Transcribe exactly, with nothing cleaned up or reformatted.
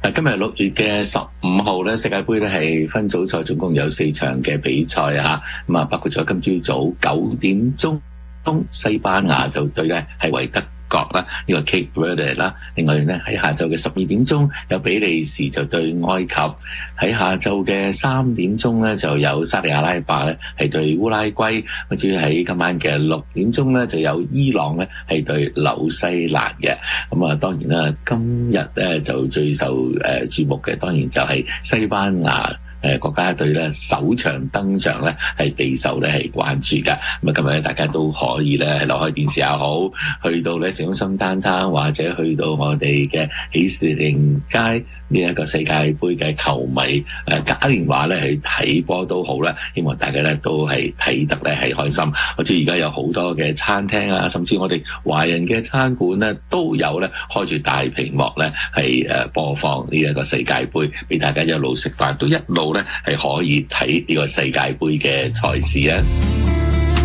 嗱，今日六月嘅十五號咧，世界盃咧係分組賽，總共有四場嘅比賽啊，咁啊包括咗今朝早九點鐘，西班牙就對嘅係維德國啦，呢個 Cape Verde 啦。另外咧喺下晝嘅十二點鐘有比利時就對埃及，喺下晝嘅三點鐘咧就有沙地阿拉伯咧係對烏拉圭，或者喺今晚嘅六點鐘咧就有伊朗咧係對紐西蘭嘅。咁啊，當然啦，今日咧就最受誒注目嘅，當然就係西班牙。誒國家隊咧首場登場咧係備受咧係關注㗎。咁啊，今日咧大家都可以咧留開電視也好，去到咧市中心攤攤，或者去到我哋嘅喜事亭街呢一個世界盃嘅球迷誒嘉年華咧去睇波都好啦。希望大家咧都係睇得咧係開心。我知而家有好多嘅餐廳啊，甚至我哋華人嘅餐館咧都有咧開住大屏幕咧係誒播放呢一個世界盃，俾大家一路食飯都一路咧係可以睇呢個世界盃嘅賽事啊！